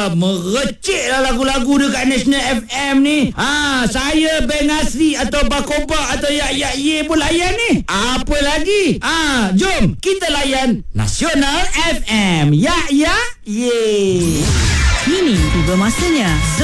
Merecik lah lagu-lagu dekat National FM ni. Saya Beng Asri atau Bakoba atau Yak Ye pun layan ni. Apa lagi? Jom kita layan Nasional FM. Yak Ye. Kini tiba masanya